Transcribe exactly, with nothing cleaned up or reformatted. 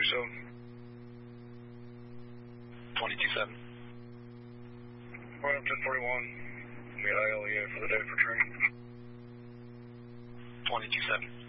seven. twenty-two seven. Right up ten forty-one. We got I L E A for the day for training. twenty-two seven.